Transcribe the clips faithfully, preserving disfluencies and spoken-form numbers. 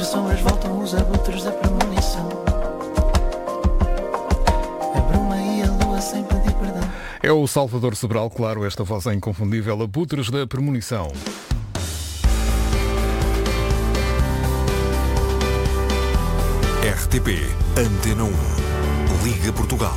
as sombras voltam, os abutres da premonição. A bruma e a lua sem pedir perdão. É o Salvador Sobral, claro, esta voz é inconfundível, abutres da premonição. R T P Antena um, Liga Portugal.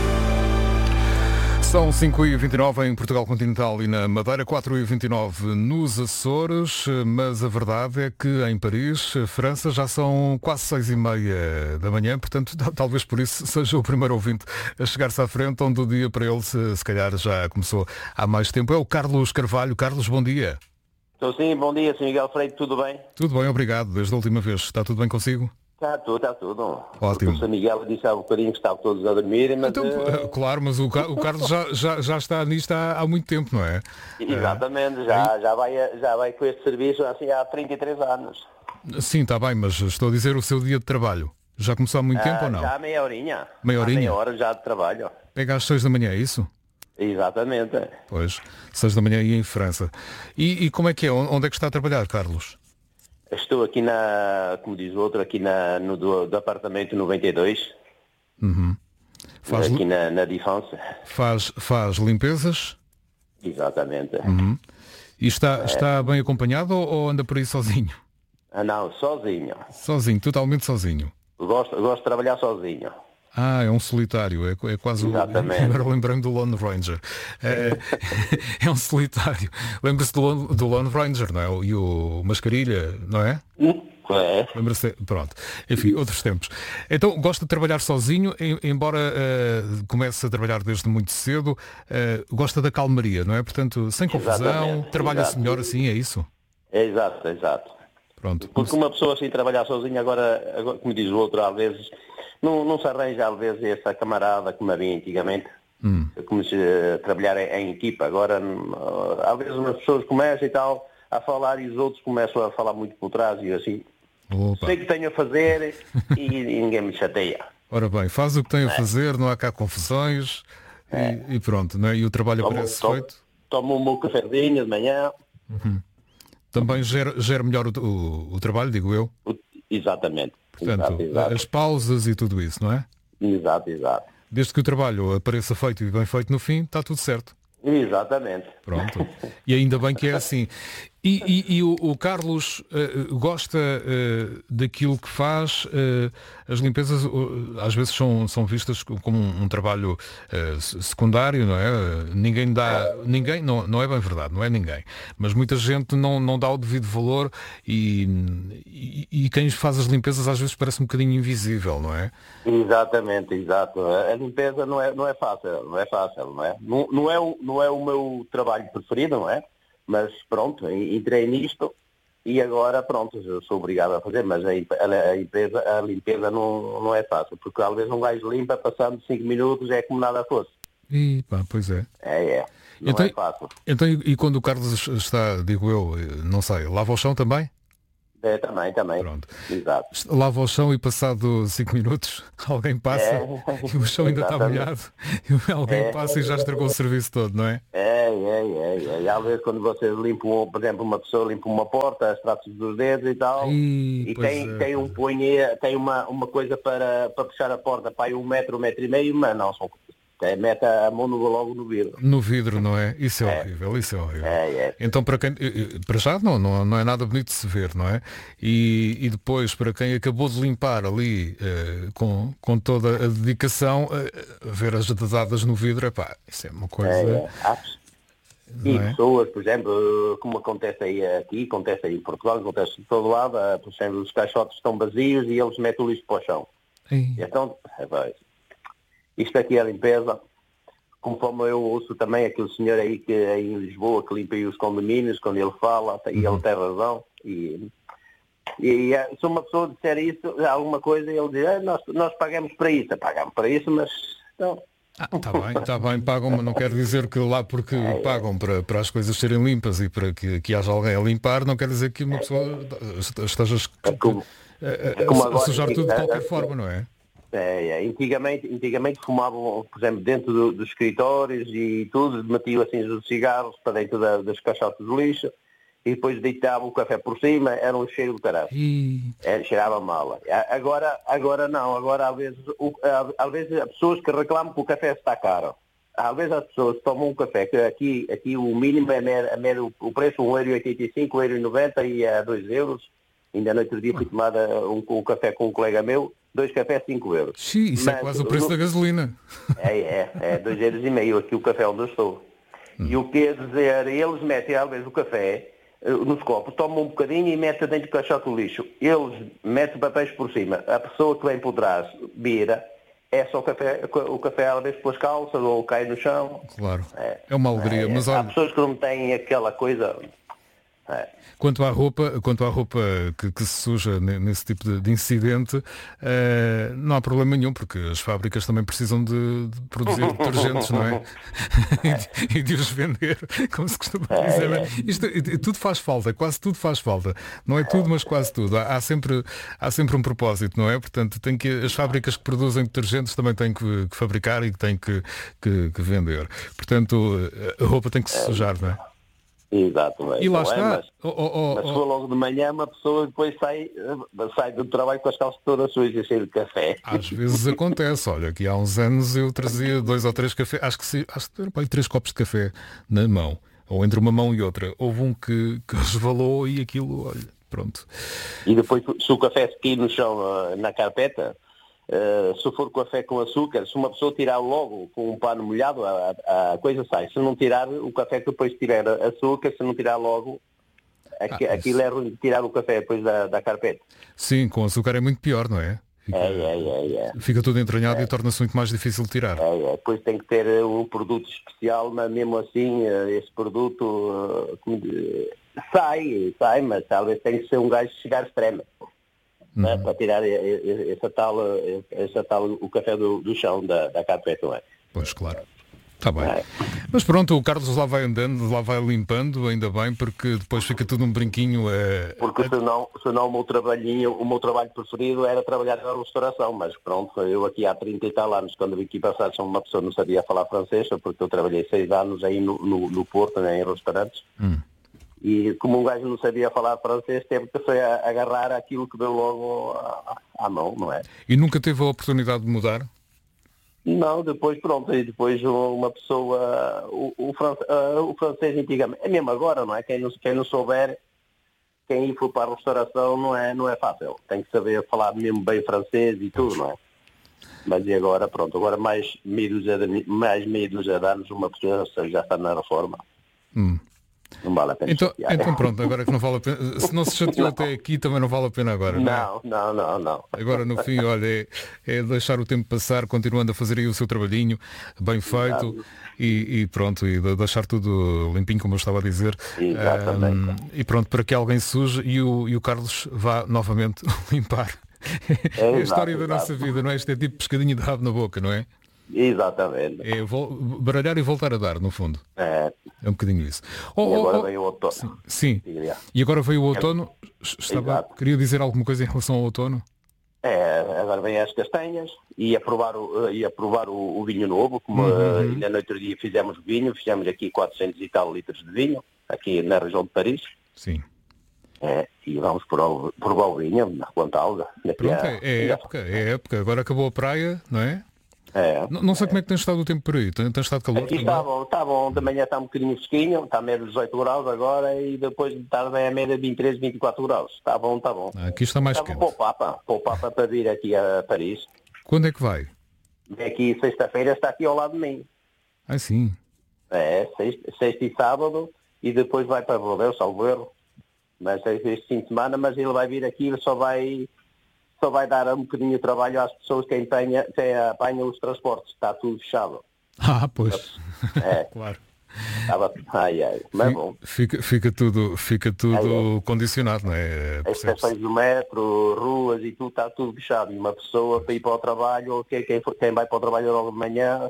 São cinco e vinte e nove em Portugal Continental e na Madeira, quatro e vinte e nove nos Açores, mas a verdade é que em Paris, França, já são quase seis e meia da manhã, portanto talvez por isso seja o primeiro ouvinte a chegar-se à frente, onde o dia para ele se, se calhar já começou há mais tempo. É o Carlos Carvalho. Carlos, bom dia. Estou sim, bom dia, senhor Miguel Freire, tudo bem? Tudo bem, obrigado, desde a última vez. Está tudo bem consigo? Está tudo, está tudo. Ótimo. O senhor Miguel disse há um bocadinho que estavam todos a dormir, mas... Então, uh... claro, mas o, o Carlos já, já, já está nisto há, há muito tempo, não é? Exatamente, já, já, vai, já vai com este serviço assim há trinta e três anos. Sim, está bem, mas estou a dizer o seu dia de trabalho. Já começou há muito ah, tempo ou não? Já há meia horinha. Meia horinha? Há meia hora já de trabalho. Pega às seis da manhã, é isso? Exatamente. Pois, seis da manhã e em França. E, e como é que é? Onde é que está a trabalhar, Carlos? Estou aqui na, como diz o outro, aqui na, no do, do apartamento noventa e dois. Uhum. Faz, aqui na, na Difense. Faz, faz limpezas? Exatamente. Uhum. E está, é. está bem acompanhado ou, ou anda por aí sozinho? Ah, não, sozinho. Sozinho, totalmente sozinho. Gosto, gosto de trabalhar sozinho. Ah, é um solitário, é, é quase Exatamente. o... Agora lembrei-me do Lone Ranger. É, é um solitário. Lembra-se do Lone, do Lone Ranger, não é? E o Mascarilha, não é? É. Lembra-se? Pronto. Enfim, outros tempos. Então, gosta de trabalhar sozinho, embora uh, comece a trabalhar desde muito cedo, uh, gosta da calmaria, não é? Portanto, sem confusão, trabalha-se melhor assim, é isso? É exato, exato. Pronto. Porque uma pessoa assim trabalhar sozinha, agora, agora como diz o outro, às vezes, não, não se arranja às vezes essa camarada como havia antigamente. Hum. Comecei a trabalhar em, em equipa. Agora, às vezes umas pessoas começam e tal a falar e os outros começam a falar muito por trás e assim. Opa. Sei que tenho a fazer e, e ninguém me chateia. Ora bem, faz o que tem a fazer, não há cá confusões é. e, e pronto, não é? E o trabalho tomo, parece tomo, feito. Tomo o meu cafezinho de manhã. Uhum. Também gera, gera melhor o, o, o trabalho, digo eu. O, exatamente. Portanto, exato, exato. As pausas e tudo isso, não é? Exato, exato. Desde que o trabalho apareça feito e bem feito no fim, está tudo certo. Exatamente. Pronto. E ainda bem que é assim. E, e, e o, o Carlos uh, gosta uh, daquilo que faz. Uh, as limpezas uh, às vezes são, são vistas como um, um trabalho uh, secundário, não é? Uh, ninguém dá. Ninguém, não, não é bem verdade, não é ninguém. Mas muita gente não, não dá o devido valor e, e, e quem faz as limpezas às vezes parece um bocadinho invisível, não é? Exatamente, exato. A limpeza não é, não é fácil, não é fácil, não é? Não, não é o, não é o meu trabalho preferido, não é? Mas pronto, entrei nisto e agora pronto, eu sou obrigado a fazer, mas a, a, a, empresa, a limpeza não, não é fácil, porque às vezes um gajo limpa, passando cinco minutos é como nada fosse. E pá, pois é. É, é. Não então, é fácil. Então, e quando o Carlos está, digo eu, não sei, lava o chão também? É, também, também. Pronto. Exato. Lava o chão e passado cinco minutos alguém passa é. e o chão ainda está molhado e alguém é. passa e já estragou o serviço todo, não é? É, é, é. é. E às vezes quando você limpa, por exemplo, uma pessoa limpa uma porta, as traços dos dedos e tal, e, e tem, é. tem um punhe, tem uma, uma coisa para, para fechar a porta para aí um metro, um metro e meio, mas não, são É, mete a mão no, logo no vidro. No vidro, não é? Isso é, é. horrível, isso é horrível. É, é. Então, para quem, para já não, não, não é nada bonito de se ver, não é? E, e depois, para quem acabou de limpar ali eh, com, com toda a dedicação, eh, ver as dedadas no vidro, epá, isso é uma coisa... É, é. Ah, e é? pessoas, por exemplo, como acontece aí aqui, acontece aí em Portugal, acontece de todo lado, por exemplo, os caixotes estão vazios e eles metem o lixo para o chão. E então, é, vai. Isto aqui é a limpeza, conforme eu ouço também aquele senhor aí que é em Lisboa que limpa aí os condomínios, quando ele fala, e ele tem razão, e, e se uma pessoa disser isso, alguma coisa, ele diz, ah, nós, nós pagamos para isso, pagamos para isso, mas não. Ah, está bem, está bem, pagam, mas não quer dizer que lá porque é, pagam para, para as coisas serem limpas e para que, que haja alguém a limpar, não quer dizer que uma pessoa esteja é como, é como a, a, a sujar tudo de qualquer forma, não é? É, é. Antigamente, antigamente fumavam, por exemplo, dentro do, dos escritórios e tudo, metiam assim os cigarros para dentro da, das caixotas de lixo e depois deitava o café por cima, era um cheiro do caralho. E... É, cheirava mal. Agora, agora não, agora às vezes, o, às vezes há pessoas que reclamam que o café está caro. Às vezes as pessoas tomam um café, que aqui, aqui o mínimo é, é, é o preço um euro e oitenta e cinco, um euro e noventa e é dois euros. Ainda no outro dia fui tomar um, um café com um colega meu, dois cafés cinco euros. Sim, isso Mas, é quase o preço no, da gasolina. É, é, é dois euros e meio aqui o café onde eu estou. Hum. E o que é dizer, eles metem às vezes o café nos copos, tomam um bocadinho e metem dentro do caixote do lixo. Eles metem papéis por cima. A pessoa que vem por trás vira, é só o café, o café às vezes pelas calças ou cai no chão. Claro, é, é uma alegria. É, mas há olha... pessoas que não têm aquela coisa... É. Quanto à roupa, quanto à roupa que, que se suja nesse tipo de, de incidente, uh, não há problema nenhum, porque as fábricas também precisam de, de produzir detergentes, não é? e, de, e de os vender, como se costuma dizer. É, é. Isto, tudo faz falta, quase tudo faz falta. Não é tudo, mas quase tudo. Há, há, sempre, há sempre um propósito, não é? Portanto, tem que, as fábricas que produzem detergentes também têm que, que fabricar e que têm que, que, que vender. Portanto, a roupa tem que se sujar, não é? Exatamente. E lá está. É, mas, oh, oh, oh, mas se for logo de manhã, uma pessoa depois sai, sai do trabalho com as calças todas sujas, cheio de café. Às vezes acontece. Olha, aqui há uns anos eu trazia dois ou três cafés, acho que sim, acho que eram três copos de café na mão, ou entre uma mão e outra. Houve um que, que resvalou e aquilo, olha, pronto. E depois, se o café se cair no chão, na carpeta, Uh, se for café com açúcar, se uma pessoa tirar logo com um pano molhado, a, a coisa sai. Se não tirar, o café que depois tiver açúcar, se não tirar logo, aqui, ah, aquilo é ruim de tirar o café depois da, da carpeta. Sim, com açúcar é muito pior, não é? Fica, é, é, é, é. Fica tudo entranhado é. E torna-se muito mais difícil de tirar. É, é. Depois tem que ter um produto especial, mas mesmo assim, esse produto uh, sai, sai, mas talvez tem que ser um gajo de chegar extremo. Uhum. Né, para tirar essa tal, essa tal o café do, do chão da, da carpeta, não é? Pois, claro. Está bem. É. Mas pronto, o Carlos lá vai andando, lá vai limpando, ainda bem, porque depois fica tudo um brinquinho. É... Porque senão, senão o meu trabalhinho, o meu trabalho preferido era trabalhar na restauração, mas pronto, eu aqui há trinta e tal anos, quando vim aqui para a uma pessoa não sabia falar francês, porque eu trabalhei seis anos aí no, no, no Porto, né, em restaurantes. Hum. E como um gajo não sabia falar francês, teve que foi agarrar aquilo que deu logo à, à mão, não é? E nunca teve a oportunidade de mudar? Não, depois pronto, e depois uma pessoa, o, o, francês, o francês antigamente, é mesmo agora, não é? Quem não, quem não souber, quem for para a restauração não é, não é fácil. Tem que saber falar mesmo bem francês e tudo, não é? Mas e agora, pronto, agora mais meia dúzia de, mais meia dúzia de anos uma pessoa já está na reforma. Hum. Não vale a pena então, chatear. Então pronto, agora que não vale a pena. Se não se chateou até aqui, também não vale a pena agora. Não, não, não, não. não. Agora no fim, olha, é, é deixar o tempo passar, continuando a fazer aí o seu trabalhinho, bem feito, e, e pronto, e deixar tudo limpinho, como eu estava a dizer. Exatamente. Um, e pronto, para que alguém suje e o, e o Carlos vá novamente limpar. É, é a história exato, da nossa vida, não é? Isto é tipo pescadinho de rabo na boca, não é? Exatamente. É baralhar e voltar a dar, no fundo. É, é um bocadinho isso. Oh, e agora oh, veio o outono. Sim. sim. E agora veio o outono. Estava, queria dizer alguma coisa em relação ao outono? É, agora vêm as castanhas e aprovar o, e aprovar o, o vinho novo, como uhum. ainda no outro dia fizemos vinho, fizemos aqui quatrocentos e tal litros de vinho, aqui na região de Paris. Sim. É, e vamos provar, provar o vinho na Quantalga. Pronto, é, é época, é época. Agora acabou a praia, não é? É, não, não sei é. como é que tem estado o tempo por aí. Tem, tem estado calor? Aqui está bom, está bom. De manhã está um bocadinho fresquinho, está a média de dezoito graus agora e depois de tarde é a média de vinte e três, vinte e quatro graus. Está bom, está bom. Ah, aqui está mais está quente. Para o Papa, para o Papa para vir aqui a Paris. Quando é que vai? Vem aqui sexta-feira, está aqui ao lado de mim. Ah, sim. É, sexta, sexta e sábado e depois vai para Bordeaux, salvo erro. Mas é este fim de semana, mas ele vai vir aqui, ele só vai... só vai dar um bocadinho de trabalho às pessoas que, empenha, que apanham os transportes. Está tudo fechado. Ah, pois. É. Claro. Estava... Ai, ai. Mas fica, bom. Fica, fica tudo, fica tudo ai, ai. condicionado, não é? As estações do metro, ruas e tudo, está tudo fechado. E uma pessoa para ir para o trabalho, ou quem, quem, quem vai para o trabalho logo de manhã,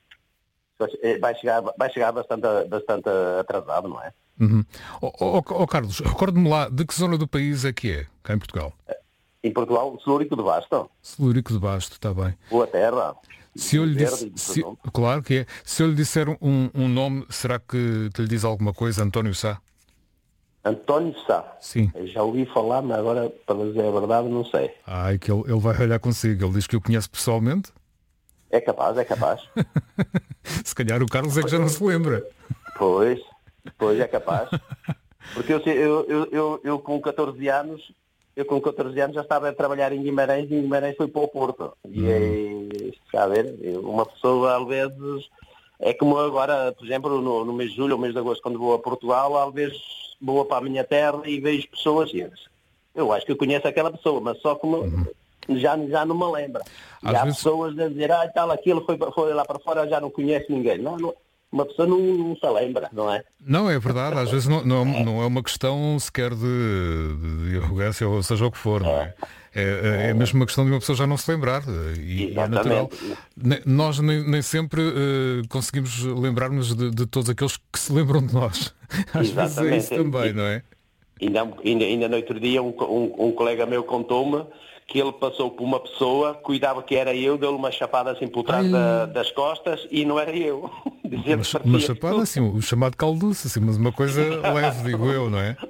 vai chegar, vai chegar bastante, bastante atrasado, não é? Uhum. Oh, oh, oh, Carlos, recorde-me lá, de que zona do país é que é, cá em Portugal? Em Portugal, Celúrico de Basto. Celúrico de Basto, está bem. Boa terra. Se eu lhe disse, se, claro que é. Se eu lhe disser um, um nome, será que, que lhe diz alguma coisa, António Sá? António Sá. Sim. Eu já ouvi falar, mas agora, para dizer a verdade, não sei. Ai, que ele, ele vai olhar consigo. Ele diz que o conhece pessoalmente. É capaz, é capaz. Se calhar o Carlos é que já não se lembra. Pois, pois é capaz. Porque eu, eu, eu, eu, eu com catorze anos, eu com catorze anos já estava a trabalhar em Guimarães e em Guimarães foi para o Porto. E hum. é, está a ver, uma pessoa às vezes, é como agora, por exemplo, no, no mês de julho ou mês de agosto, quando vou a Portugal, às vezes vou para a minha terra e vejo pessoas e eu acho que eu conheço aquela pessoa, mas só como uhum. já, já não me lembro. E às há vezes... pessoas a dizer, ah, tal, aquilo foi, foi lá para fora, já não conhece ninguém. Não, não. Uma pessoa não, não se lembra, não é? Não, é verdade, às vezes não, não, não é uma questão sequer de, de arrogância ou seja o que for, não é? É, é mesmo uma questão de uma pessoa já não se lembrar e é natural. Nós nem, nem sempre uh, conseguimos lembrar-nos de, de todos aqueles que se lembram de nós. Às Exatamente. vezes é isso também, não é? Ainda, ainda, ainda no outro dia um, um, um colega meu contou-me que ele passou por uma pessoa, cuidava que era eu, deu-lhe uma chapada assim por trás da, das costas e não era eu. Uma, uma chapada assim, o chamado calduço, assim, mas uma coisa leve, digo eu, não é?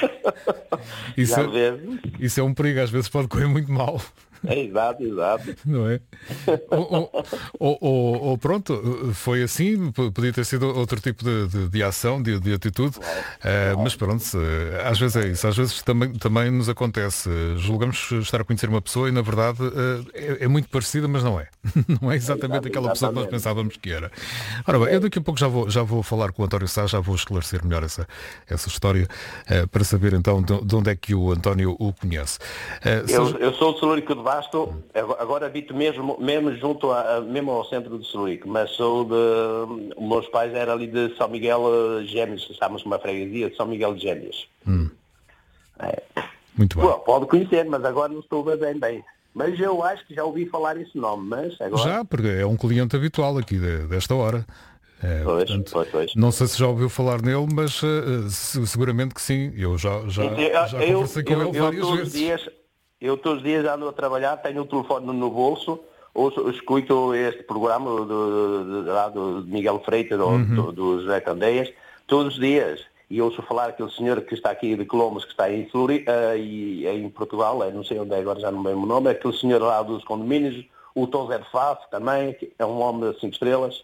Isso, é, isso é um perigo, às vezes pode correr muito mal. É, exato, exato. Não é? ou, ou, ou, ou pronto, foi assim, podia ter sido outro tipo de, de, de ação, de, de atitude, é, uh, mas pronto, às vezes é isso, às vezes também, também nos acontece, julgamos estar a conhecer uma pessoa e na verdade uh, é, é muito parecida, mas não é. Não é exatamente é, aquela pessoa que nós pensávamos que era. Ora bem, eu daqui a pouco já vou, já vou falar com o António Sá, já vou esclarecer melhor essa, essa história, uh, para saber então de, de onde é que o António o conhece. Uh, eu, eu sou o Celúrico de Basto, agora habito mesmo, mesmo junto a, mesmo ao centro do Celúrico, mas sou de... Os meus pais eram ali de São Miguel Gêmeos, estávamos numa freguesia de São Miguel de Gêmeos. Hum. É. Muito bem. Pô, pode conhecer, mas agora não estou bem bem. Mas eu acho que já ouvi falar esse nome, mas agora... Já, porque é um cliente habitual aqui de, desta hora. É, pois, portanto, pois, pois. Não sei se já ouviu falar nele, mas uh, seguramente que sim. Eu já, já, eu, já eu, conversei com eu, ele eu, várias todos vezes. Dias, eu todos os dias ando a trabalhar, tenho o telefone no bolso, ouço, escuto este programa do, do, do, do Miguel Freitas ou uhum. do, do José Candeias, todos os dias. E ouço falar aquele senhor que está aqui de Colombos, que está em Fluri, uh, e, em Portugal, uh, não sei onde é agora, já não me lembro o nome, é aquele senhor lá dos condomínios, o Tom Zé de Faf também, que é um homem de cinco estrelas.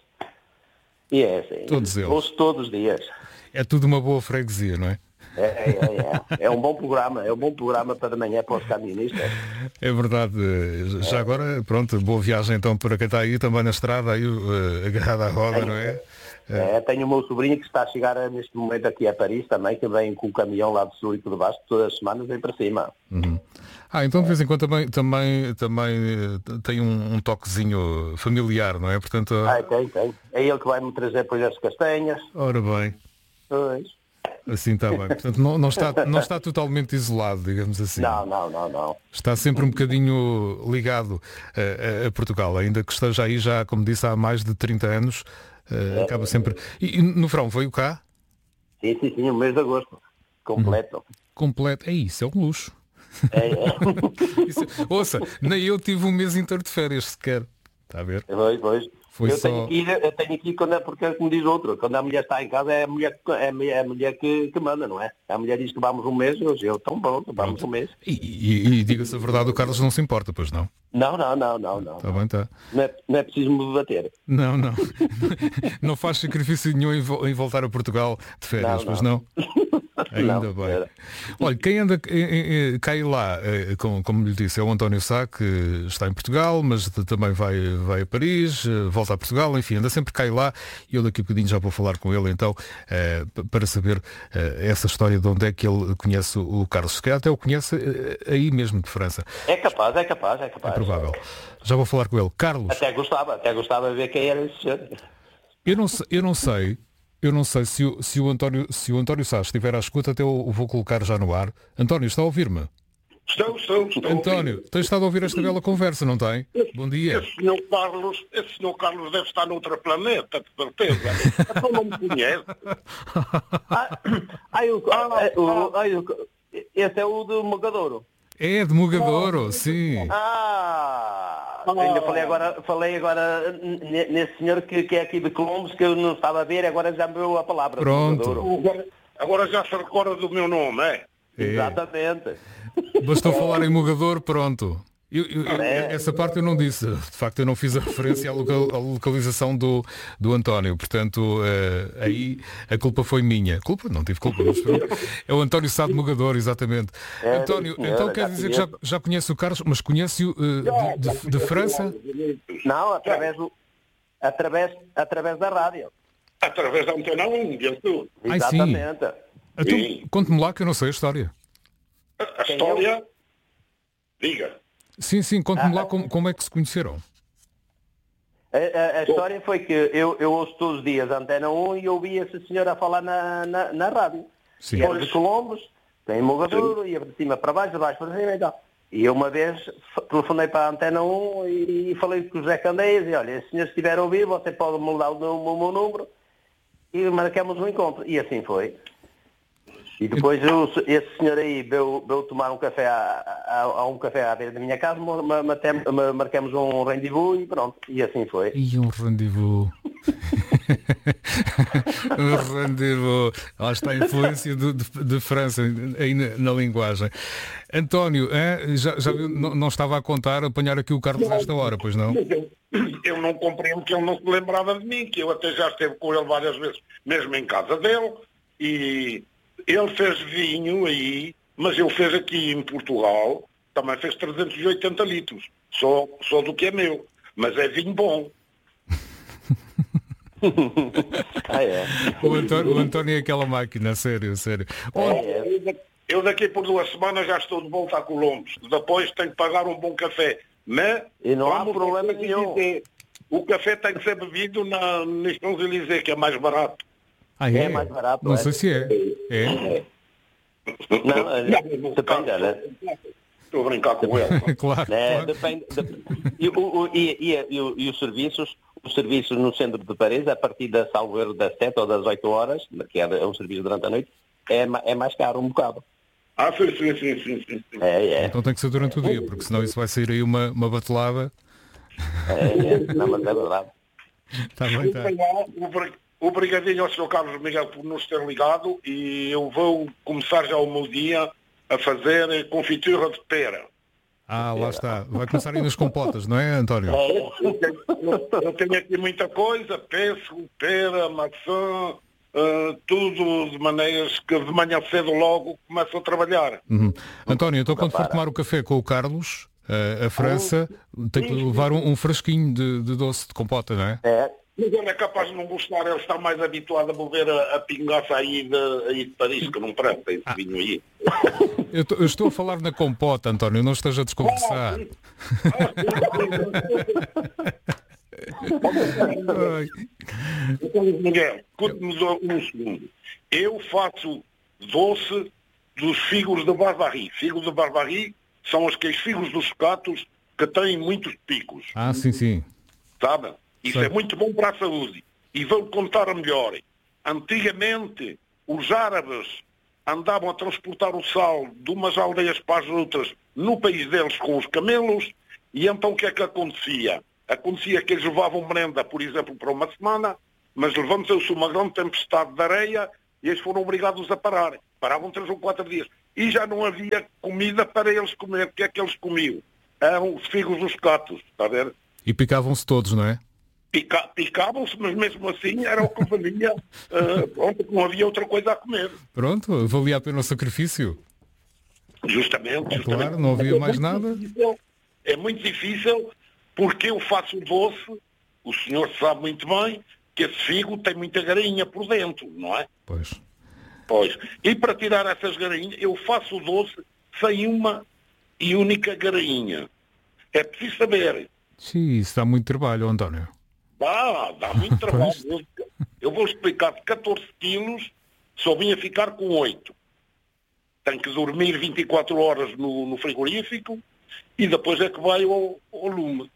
E é assim, todos eles. Ouço todos os dias. É tudo uma boa freguesia, não é? É, é, é, é um bom programa, é um bom programa para de manhã para os camionistas. É verdade. Já é. Agora, pronto, boa viagem então para quem está aí também na estrada, aí uh, agarrado à roda, tenho, não é? é? Tenho o meu sobrinho que está a chegar neste momento aqui a Paris também, que vem com o caminhão lá do sul e por baixo, todas as semanas vem para cima. Uhum. Ah, então de vez em quando também, também, também tem um, um toquezinho familiar, não é? Portanto, ah, tem, tem. É ele que vai me trazer depois as castanhas. Ora bem. Pois. Assim está bem. Portanto, não, não, está, não está totalmente isolado, digamos assim. Não, não, não, não. Está sempre um bocadinho ligado a, a, a Portugal, ainda que esteja aí já, como disse, há mais de trinta anos. Uh, é, acaba sempre. E, e no verão veio cá? Sim, sim, sim, o mês de agosto. Completo. Uhum. Completo. É isso, é um luxo. É, é. Isso, ouça, nem eu tive um mês inteiro de férias sequer. Está a ver? Pois, pois. Foi eu, só... tenho que ir, eu tenho que ir quando é, porque como diz outro, quando a mulher está em casa é a mulher, é a mulher, é a mulher que, que manda, não é? A mulher diz que vamos um mês, hoje eu estou pronto, vamos pronto. um mês. E, e, e diga-se a verdade, o Carlos não se importa, pois não? Não, não, não, não. não. Está bem, está. Não é, não é preciso me debater. Não, não. Não faz sacrifício nenhum em, em voltar a Portugal de férias, não, pois não? Ainda não, bem. Era. Olha, quem anda cai lá, como, como lhe disse, é o António Sá, que está em Portugal, mas também vai, vai a Paris, volta a Portugal, enfim, anda sempre cai lá, e eu daqui a bocadinho já vou falar com ele então, para saber essa história de onde é que ele conhece o Carlos. Se calhar até o conhece aí mesmo de França. É capaz, é capaz, é capaz. É provável. Já vou falar com ele. Carlos. Até gostava, até gostava de ver quem era esse senhor. Eu não sei, eu não sei. Eu não sei se o, se o António, se o António Sá estiver à escuta, até o vou colocar já no ar. António, está a ouvir-me? Estou, estou, estou. António, tens estado a ouvir esta bela conversa, não tem? Esse, Bom dia. Esse senhor Carlos, esse senhor Carlos deve estar noutro planeta, de certeza. Então não me conhece. ah, ai, o, ah, o, ai, o, esse é o do Mogadouro. É, de Mogadouro, oh, sim. Ah, oh. Ainda falei agora, falei agora nesse senhor que, que é aqui de Colombos, que eu não estava a ver, agora já me deu a palavra. Pronto. agora já se recorda do meu nome, é? É. Exatamente. Bastou falar em Mogador, pronto. Eu, eu, É. Essa parte eu não disse. De facto, eu não fiz a referência à, local, à localização do, do António. Portanto, uh, aí a culpa foi minha. Culpa? Não tive culpa. Mas pronto. É o António Sá de Mogador, exatamente. É, António, senhora, então quer já dizer que já, já conhece o Carlos, mas conhece-o uh, de, de, de França? Não, através, do, através, através da rádio. Através da Antena um, viu tu? Ai, sim. Exatamente. Então, Sim. conte-me lá que eu não sei a história. A, a história... Diga. Sim, sim, conte-me Ah, lá como, como é que se conheceram. A, a- a história foi que eu, eu ouço todos os dias a Antena um e ouvi essa senhora a falar na, na, na rádio. Sim. E era de Colombos, tem Mogador, ia de cima para baixo, de baixo para cima e tal. E eu uma vez f- telefonei para a Antena um e, e falei com o José Candeias e olha, se o senhor estiver a ouvir, você pode mudar o, meu- o meu número e marcamos um encontro. E assim foi. E depois eu, esse senhor aí veio, veio tomar um café a, a, a um café à beira da minha casa, ma- ma- matem- ma- marcamos um rendezvous e pronto. E assim foi. E um rendezvous. Um rendezvous. Lá está a influência do- de, de França aí na, na linguagem. António, é, já, já viu, não, não estava a contar apanhar aqui o Carlos nesta hora, pois não? Mas eu, eu não compreendo que ele não se lembrava de mim, que eu até já esteve com ele várias vezes, mesmo em casa dele, e ele fez vinho aí, mas ele fez aqui em Portugal, também fez trezentos e oitenta litros, só, só do que é meu, mas é vinho bom. Ah, é. O António, o António é aquela máquina, sério, sério. Oh, É, é. Eu daqui por duas semanas já estou de volta a Colombos, depois tenho que pagar um bom café, mas E não há vamos problema ter que nenhum. dizer, o café tem que ser bebido na, nos Champs-Élysées, que é mais barato. ah, é? É mais barato, Não é. sei se é. É? Não, é, depende, né? Estou a brincar com ele. Claro. É, claro. depende, depende. E, o, o- e, e, e, o- e os serviços, os serviços no centro de Paris, a partir da salvo erro das sete ou das oito horas, que é um serviço durante a noite, é, ma- é mais caro um bocado. Ah, sim, sim, sim, sim, sim. sim. É, é. Então tem que ser durante o dia, porque senão isso vai sair aí uma, uma batelada. é, é. Não, mas é verdade. Está bem, está. Desculpem lá, obri- Obrigadinho ao senhor Carlos Miguel por nos ter ligado e eu vou começar já o meu dia a fazer confitura de pera. Ah, lá está. Vai começar aí nas compotas, não é, António? Eu tenho, eu- eu tenho aqui muita coisa, pêssego, pera, maçã, ah, tudo de maneiras que de manhã cedo logo começo a trabalhar. Uhum. António, então quando for tomar o café com o Carlos, eh, a França, tem que levar um, um frasquinho de, de doce de compota, não é? É. Mas ele é capaz de não gostar, ele está mais habituado a beber a, a pingaça aí de, aí de Paris, que não presta esse vinho aí. Eu, tô- eu estou a falar na compota, António, não esteja a desconversar. Ai. Então, Miguel, conte-me um segundo. Eu faço doce dos figos de Barbarie. Figos de Barbarie são aqueles figos dos sucatos que têm muitos picos, Ah, sim, sim. sabe? Isso Sei. é muito bom para a saúde. E vou contar a melhor. Antigamente, os árabes andavam a transportar o sal de umas aldeias para as outras no país deles com os camelos, e então o que é que acontecia? Acontecia que eles levavam merenda, por exemplo, para uma semana, mas levantou-se uma grande tempestade de areia e eles foram obrigados a parar. Paravam três ou quatro dias. E já não havia comida para eles comer. O que é que eles comiam? Eram os figos dos gatos, está a ver? E picavam-se todos, não é? Pica- Picavam-se, mas mesmo assim era o que valia, uh, pronto, que não havia outra coisa a comer. Pronto, valia a pena o sacrifício. Justamente, justamente. Claro, não havia É mais muito nada. difícil, é muito difícil porque eu faço o doce, o senhor sabe muito bem que esse figo tem muita garinha por dentro, não é? Pois. Pois. E para tirar essas garinhas, eu faço o doce sem uma e única garinha. É preciso saber. Sim, isso dá muito trabalho, António. Dá, dá muito trabalho. Eu, eu vou explicar de catorze quilos, só vim a ficar com oito. Tenho que dormir vinte e quatro horas no, no frigorífico e depois é que vai ao, ao lume.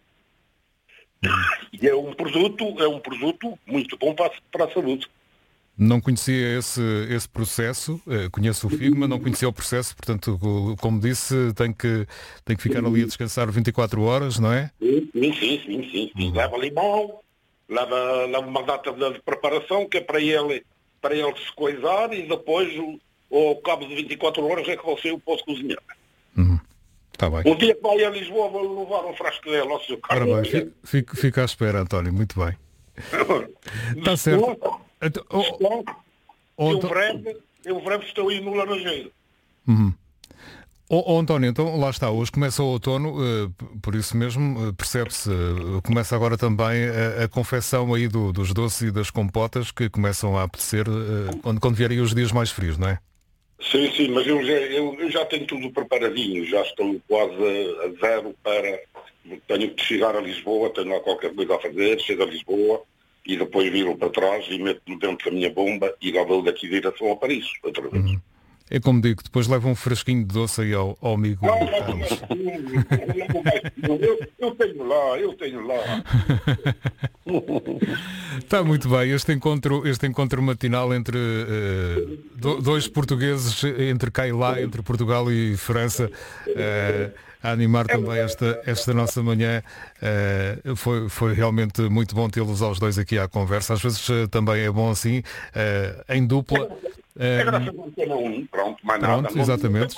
E é um produto, é um produto muito bom para, a- para a saúde. Não conhecia esse, esse processo, eh, conheço o figo, mas não conhecia o processo, portanto, co- como disse, tem que, tem que ficar ali a descansar vinte e quatro horas, não é? Sim, sim, sim, sim, sim. Leva limão, leva, leva uma data de preparação que é para ele para ele se coisar e depois, ao cabo de vinte e quatro horas, é que você o posso cozinhar. Uhum. Tá bem. Um dia que vai a Lisboa, vou levar um frasco dele ao seu carro. Ora bem, fico, fico à espera, António, muito bem. Está certo. Então, oh, oh, eu, breve, eu breve estou aí no Laranjeiro. Uhum. Oh, oh, António, então lá está, hoje começa o outono, uh, por isso mesmo uh, percebe-se, uh, começa agora também a, a confecção aí do, dos doces e das compotas que começam a apetecer uh, quando, quando vierem os dias mais frios, não é? Sim, sim, mas eu já, eu, eu já tenho tudo preparadinho, já estou quase a, a zero para... Tenho que chegar a Lisboa, tenho lá qualquer coisa a fazer, chego a Lisboa e depois viro para trás e meto-me dentro da minha bomba e lá vou daqui de direção a Paris, outra vez. Uhum. É como digo, depois leva um fresquinho de doce aí ao, ao amigo. Ah, eu, eu tenho lá, eu tenho lá. Está muito bem, este encontro, este encontro matinal entre uh, do, dois portugueses, entre cá e lá, entre Portugal e França, uh, a animar também esta, esta nossa manhã. Uh, foi, foi realmente muito bom tê-los aos dois aqui à conversa. Às vezes uh, também é bom assim, uh, em dupla. É graças a Antena um, pronto, mais pronto, nada. Exatamente.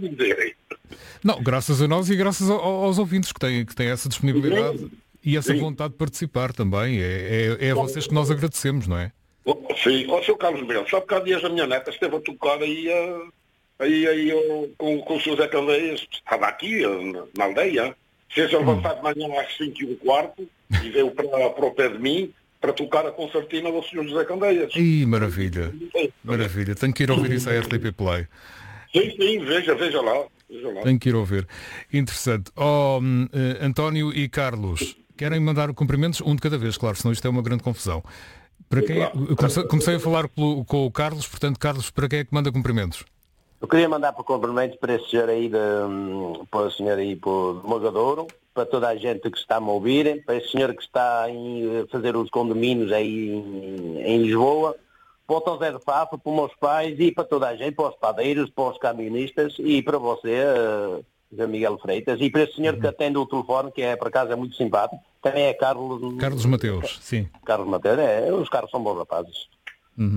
Não, não, graças a nós e graças aos ouvintes que têm, que têm essa disponibilidade sim, e essa sim. vontade de participar também. É, é, é a vocês que nós agradecemos, não é? Sim, ó seu Carlos Miguel, sabe que há dias a minha neta esteve a tocar aí, aí, aí, aí com, com o seu Zé Candeias, estava aqui na aldeia, fez a levantar de manhã às cinco e um quarto e veio para, para o pé de mim para tocar a concertina do senhor José Candeias. Ih, maravilha, maravilha. Tenho que ir ouvir isso à R T P Play. Sim, sim, veja, veja lá. Veja lá. Tenho que ir ouvir. Interessante. Oh, uh, António e Carlos, querem mandar cumprimentos um de cada vez, claro, senão isto é uma grande confusão. Para quem é, eu comecei, comecei a falar pelo, com o Carlos, portanto, Carlos, para quem é que manda cumprimentos? Eu queria mandar por cumprimentos para esse senhor aí, de, para o senhor aí por Mogadouro, para toda a gente que está a me ouvir, para esse senhor que está a fazer os condomínios aí em, em Lisboa, para o Tom Zé de Fafa, para os meus pais e para toda a gente, para os padeiros, para os camionistas e para você, uh, José Miguel Freitas, e para esse senhor uhum. que atende o telefone, que é, por acaso, é muito simpático, também é Carlos... Carlos Mateus, sim. Carlos Mateus, é, os caras são bons rapazes. Uhum.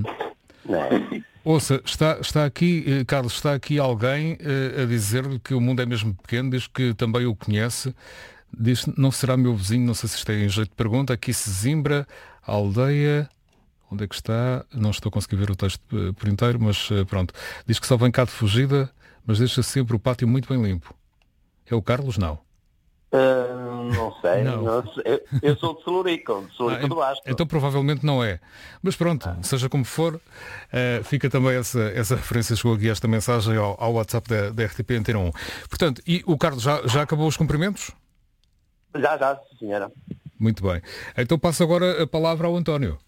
É. Ouça, está, está aqui, Carlos, está aqui alguém uh, a dizer-lhe que o mundo é mesmo pequeno, diz que também o conhece, diz não será meu vizinho, não sei se isto é em jeito de pergunta, aqui se Zimbra, aldeia, onde é que está? Não estou a conseguir ver o texto uh, por inteiro, mas uh, pronto, diz que só vem cá de fugida, mas deixa sempre o pátio muito bem limpo. É o Carlos? Não. Uh, não sei, não. Não sei. Eu, eu sou de Celurico, de Celurico ah, do Basto. Então provavelmente não é. Mas pronto, ah. seja como for, uh, fica também essa, essa referência, chegou aqui esta mensagem ao, ao WhatsApp da, da R T P Antena um. Portanto, e o Carlos já, já acabou os cumprimentos? Já, já, senhora. Muito bem. Então passo agora a palavra ao António.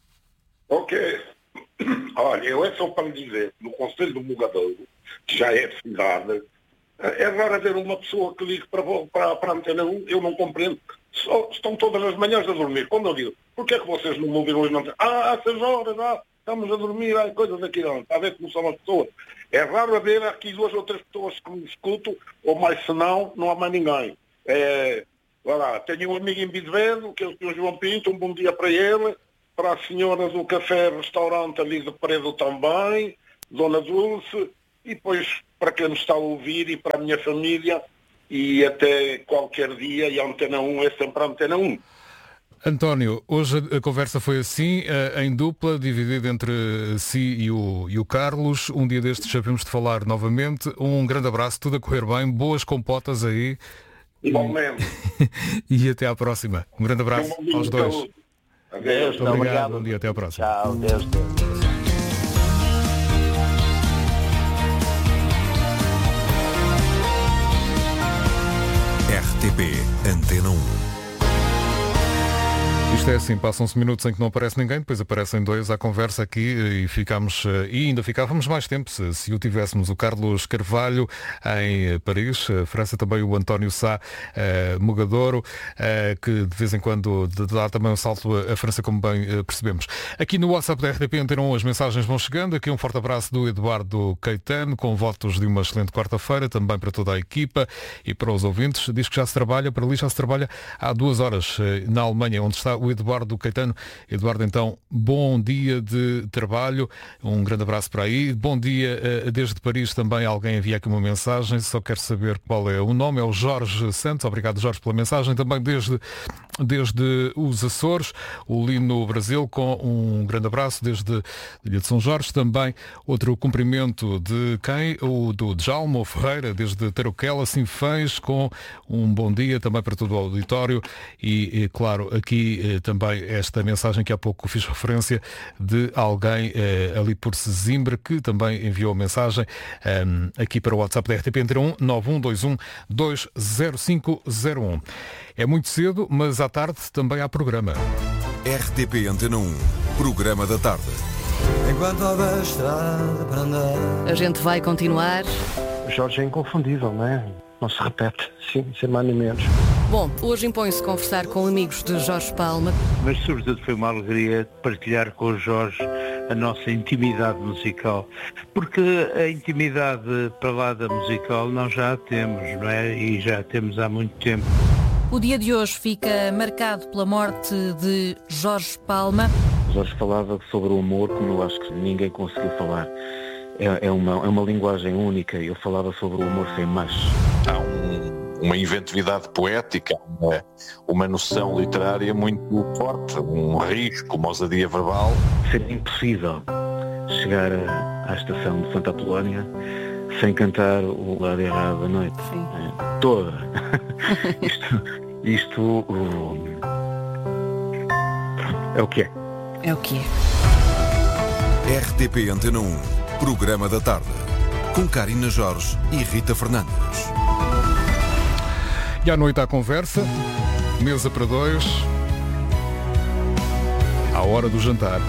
Ok. Olha, eu é só para lhe dizer, no Conselho do Mogadouro, que já é de cidade, é raro haver uma pessoa que ligue para, para, para a Antena um, eu não compreendo. Só, estão todas as manhãs a dormir. Quando eu digo, porquê é que vocês não me ouviram hoje? Não... Ah, às seis horas, ah, estamos a dormir, há coisas aqui não. Está a ver como são as pessoas. É raro haver aqui duas ou três pessoas que me escutam, ou mais se não, não há mais ninguém. É, lá, tenho um amigo em Bidevedo, que é o senhor João Pinto, um bom dia para ele, para as senhoras do café restaurante ali de Peredo também, Dona Dulce, e depois para quem nos está a ouvir e para a minha família e até qualquer dia, e a Antena um é sempre a Antena um. António, hoje a conversa foi assim, em dupla, dividida entre si e o, e o Carlos. Um dia destes já vimos de falar novamente. Um grande abraço, tudo a correr bem, boas compotas aí. Igualmente. E, e até à próxima. Um grande abraço um aos dois. Adeus, Muito obrigado. obrigado. Bom dia, até à próxima. Tchau, Deus, Deus. R T P Antena um. Isto é assim, passam-se minutos em que não aparece ninguém, depois aparecem dois à conversa aqui e ficámos, e ainda ficávamos mais tempo se, se o tivéssemos, o Carlos Carvalho em Paris, França, também o António Sá, uh, Mogadouro, uh, que de vez em quando dá também um salto à França, como bem uh, percebemos. Aqui no WhatsApp da R T P Antena um as mensagens vão chegando, aqui um forte abraço do Eduardo Caetano, com votos de uma excelente quarta-feira, também para toda a equipa e para os ouvintes. Diz que já se trabalha, para ali já se trabalha há duas horas, uh, na Alemanha, onde está o Eduardo Eduardo Caetano. Eduardo, então, bom dia de trabalho, um grande abraço para aí. Bom dia desde Paris também, alguém envia aqui uma mensagem, só quero saber qual é o nome, é o Jorge Santos, obrigado Jorge pela mensagem, também desde, desde os Açores, o Lino Brasil, com um grande abraço desde a Ilha de São Jorge, também outro cumprimento de quem? O do Djalmo Ferreira, desde Tarouquela, Sinfãs, com um bom dia também para todo o auditório e, e claro, aqui eh, também esta mensagem que há pouco fiz referência de alguém eh, ali por Sesimbra que também enviou mensagem eh, aqui para o WhatsApp da R T P entre um nove um dois um dois zero cinco zero um. É muito cedo, mas à tarde também há programa. R T P Antena um, programa da tarde. Enquanto houver estrada para andar. A gente vai continuar. Jorge é inconfundível, não é? Não se repete, sim, sem mais nem menos. Bom, hoje impõe-se conversar com amigos de Jorge Palma. Mas sobretudo foi uma alegria partilhar com o Jorge a nossa intimidade musical, porque a intimidade para lá da musical nós já a temos, não é? E já a temos há muito tempo. O dia de hoje fica marcado pela morte de Jorge Palma. Jorge falava sobre o amor como eu acho que ninguém conseguiu falar. É, é, uma, é uma linguagem única. Eu falava sobre o amor sem mais. Há um, uma inventividade poética, uma, uma noção literária muito forte, um risco, uma ousadia verbal. Seria impossível chegar a, à estação de Santa Apolónia sem cantar o lado errado da noite. Sim. É, toda. isto isto o, é o que é. É o que é. R T P Antena um, programa da tarde, com Karina Jorge e Rita Fernandes. E à noite à conversa, mesa para dois, à hora do jantar.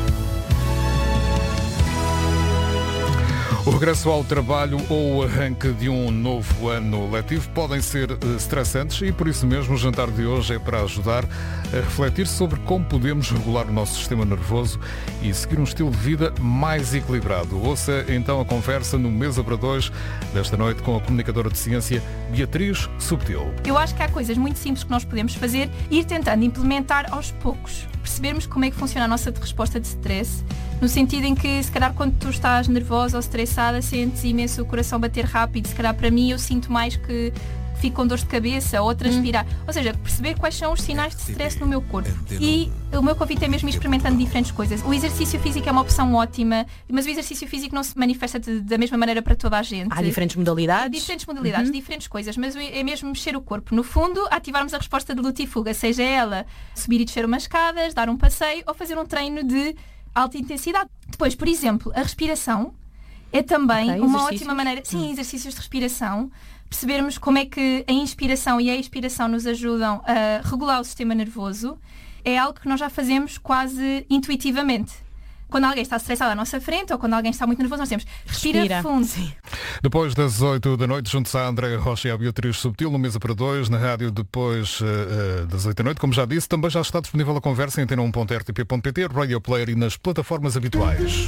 O regresso ao trabalho ou o arranque de um novo ano letivo podem ser estressantes e por isso mesmo o jantar de hoje é para ajudar a refletir sobre como podemos regular o nosso sistema nervoso e seguir um estilo de vida mais equilibrado. Ouça então a conversa no Mesa para Dois desta noite com a comunicadora de ciência Beatriz Subtil. Eu acho que há coisas muito simples que nós podemos fazer e ir tentando implementar aos poucos. Percebermos como é que funciona a nossa resposta de stress, no sentido em que, se calhar, quando tu estás nervosa ou estressada, sentes imenso o coração bater rápido. Se calhar, para mim, eu sinto mais que fico com dor de cabeça ou transpirar. Hum. Ou seja, perceber quais são os sinais de stress no meu corpo. E o meu convite é mesmo ir experimentando diferentes coisas. O exercício físico é uma opção ótima, mas o exercício físico não se manifesta de, da mesma maneira para toda a gente. Há diferentes modalidades? Há diferentes modalidades, uhum. diferentes coisas, mas é mesmo mexer o corpo. No fundo, ativarmos a resposta de luta e fuga, seja ela subir e descer umas escadas, dar um passeio ou fazer um treino de alta intensidade. Depois, por exemplo, a respiração é também okay, uma ótima maneira... Sim, exercícios de respiração. Percebermos como é que a inspiração e a expiração nos ajudam a regular o sistema nervoso. É algo que nós já fazemos quase intuitivamente. Quando alguém está estressado à nossa frente ou quando alguém está muito nervoso, nós temos respira, respira. fundo. Sim. Depois das oito da noite, junto-se à Andréa Rocha e à Beatriz Subtil, no Mesa para Dois, na rádio depois uh, das oito da noite. Como já disse, também já está disponível a conversa em antena um ponto r t p ponto p t, Radio Player e nas plataformas habituais.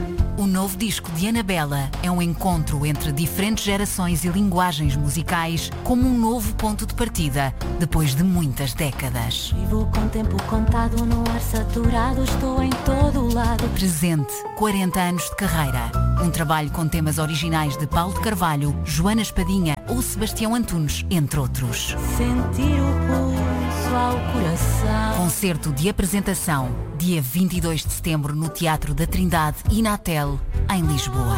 O novo disco de Anabela é um encontro entre diferentes gerações e linguagens musicais como um novo ponto de partida, depois de muitas décadas. Vivo com tempo contado no ar saturado, estou em todo o lado. Presente, quarenta anos de carreira. Um trabalho com temas originais de Paulo de Carvalho, Joana Espadinha ou Sebastião Antunes, entre outros. Sentir o pulso ao coração. Concerto de apresentação, dia vinte e dois de setembro no Teatro da Trindade e na Tel, em Lisboa.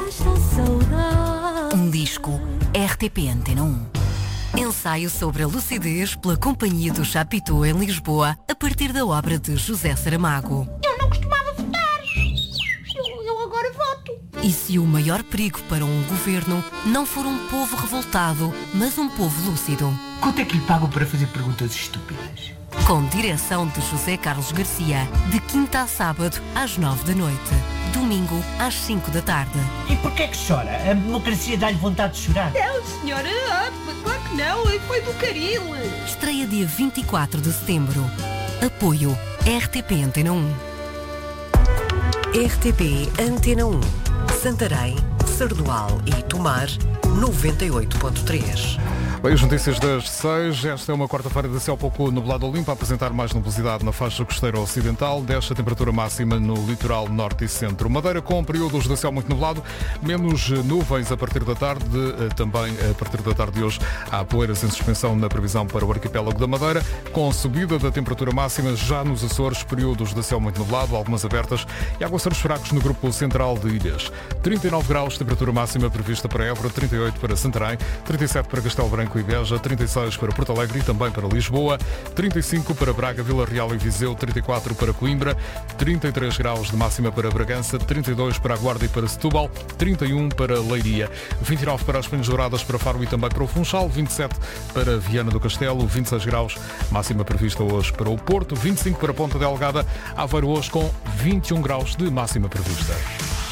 Um disco R T P Antena um. Ensaio sobre a lucidez pela Companhia do Chapitão em Lisboa, a partir da obra de José Saramago. Eu não costumava votar. Eu, eu agora voto. E se o maior perigo para um governo não for um povo revoltado, mas um povo lúcido? Quanto é que lhe pagam para fazer perguntas estúpidas? Com direção de José Carlos Garcia, de quinta a sábado, às nove da noite. Domingo, às cinco da tarde. E porquê que chora? A democracia dá-lhe vontade de chorar? Não, senhora, ah, claro que não, foi do caril. Estreia dia vinte e quatro de setembro. Apoio R T P Antena um. R T P Antena um. Santarém, Sardual e Tomar, noventa e oito ponto três. Bem, as notícias das seis. Esta é uma quarta-feira de céu pouco nublado limpo, a apresentar mais nubosidade na faixa costeira ocidental. Desce a temperatura máxima no litoral norte e centro. Madeira com períodos de céu muito nublado, menos nuvens a partir da tarde. Também a partir da tarde de hoje há poeiras em suspensão na previsão para o arquipélago da Madeira, com subida da temperatura máxima já nos Açores, períodos de céu muito nublado, algumas abertas e aguaceiros fracos no grupo central de ilhas. trinta e nove graus, temperatura máxima prevista para Évora, trinta e oito para Santarém, trinta e sete para Castelo Branco e Beja, trinta e seis para Porto Alegre e também para Lisboa, trinta e cinco para Braga, Vila Real e Viseu, trinta e quatro para Coimbra, trinta e três graus de máxima para Bragança, trinta e dois para a Guarda e para Setúbal, trinta e um para Leiria, vinte e nove para as Penhas Douradas, para Faro e também para o Funchal, vinte e sete para Viana do Castelo, vinte e seis graus, máxima prevista hoje para o Porto, vinte e cinco para Ponta Delgada, Aveiro hoje com vinte e um graus de máxima prevista.